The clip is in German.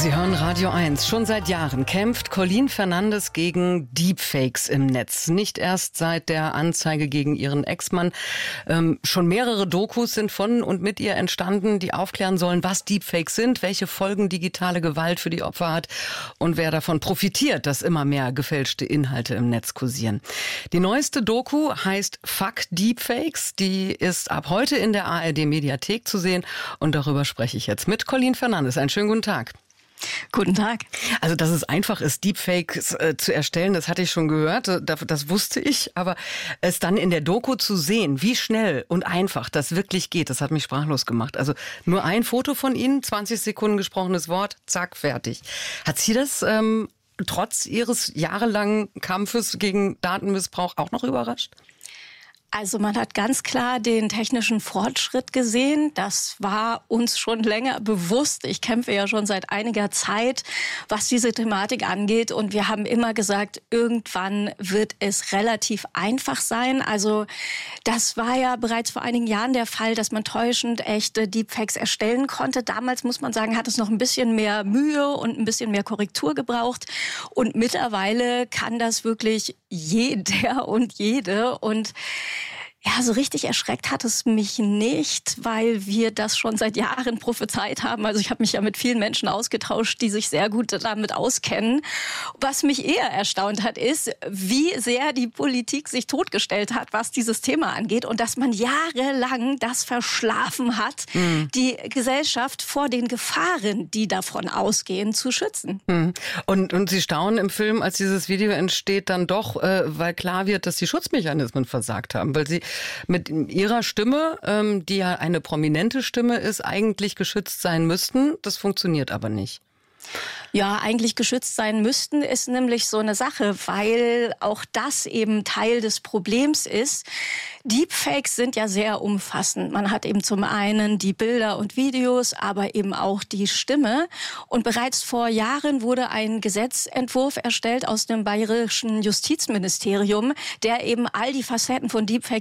Sie hören Radio 1. Schon seit Jahren kämpft Colleen Fernandes gegen Deepfakes im Netz. Nicht erst seit der Anzeige gegen ihren Ex-Mann. Schon mehrere Dokus sind von und mit ihr entstanden, die aufklären sollen, was Deepfakes sind, welche Folgen digitale Gewalt für die Opfer hat und wer davon profitiert, dass immer mehr gefälschte Inhalte im Netz kursieren. Die neueste Doku heißt Fuck Deepfakes. Die ist ab heute in der ARD-Mediathek zu sehen. Und darüber spreche ich jetzt mit Colleen Fernandes. Einen schönen guten Tag. Guten Tag. Also, dass es einfach ist, Deepfakes zu erstellen, das hatte ich schon gehört, das wusste ich, aber es dann in der Doku zu sehen, wie schnell und einfach das wirklich geht, das hat mich sprachlos gemacht. Also nur ein Foto von Ihnen, 20 Sekunden gesprochenes Wort, zack, fertig. Hat Sie das trotz Ihres jahrelangen Kampfes gegen Datenmissbrauch auch noch überrascht? Also man hat ganz klar den technischen Fortschritt gesehen. Das war uns schon länger bewusst. Ich kämpfe ja schon seit einiger Zeit, was diese Thematik angeht. Und wir haben immer gesagt, irgendwann wird es relativ einfach sein. Also das war ja bereits vor einigen Jahren der Fall, dass man täuschend echte Deepfakes erstellen konnte. Damals, muss man sagen, hat es noch ein bisschen mehr Mühe und ein bisschen mehr Korrektur gebraucht. Und mittlerweile kann das wirklich jeder und jede. Und ja, so richtig erschreckt hat es mich nicht, weil wir das schon seit Jahren prophezeit haben. Also ich habe mich ja mit vielen Menschen ausgetauscht, die sich sehr gut damit auskennen. Was mich eher erstaunt hat, ist, wie sehr die Politik sich totgestellt hat, was dieses Thema angeht. Und dass man jahrelang das verschlafen hat, die Gesellschaft vor den Gefahren, die davon ausgehen, zu schützen. Und Sie staunen im Film, als dieses Video entsteht, dann doch, weil klar wird, dass die Schutzmechanismen versagt haben. Weil Sie mit Ihrer Stimme, die ja eine prominente Stimme ist, eigentlich geschützt sein müssten. Das funktioniert aber nicht. Ja, eigentlich geschützt sein müssten, ist nämlich so eine Sache, weil auch das eben Teil des Problems ist. Deepfakes sind ja sehr umfassend. Man hat eben zum einen die Bilder und Videos, aber eben auch die Stimme. Und bereits vor Jahren wurde ein Gesetzentwurf erstellt aus dem bayerischen Justizministerium, der eben all die Facetten von Deepfakes